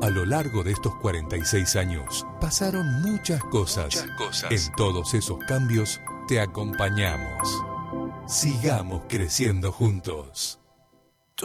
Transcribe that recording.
A lo largo de estos 46 años pasaron muchas cosas. En todos esos cambios te acompañamos. Sigamos creciendo juntos.